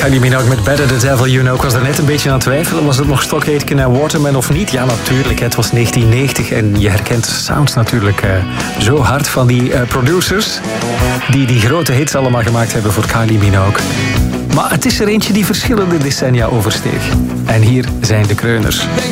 Kylie Minogue met Better the Devil You Know. Ik was er net een beetje aan het twijfelen. Was het nog Stock Aitken en Waterman of niet? Ja, natuurlijk. Het was 1990 en je herkent de sounds natuurlijk zo hard van die producers die grote hits allemaal gemaakt hebben voor Kylie Minogue. Maar het is er eentje die verschillende decennia oversteeg. En hier zijn de kreuners.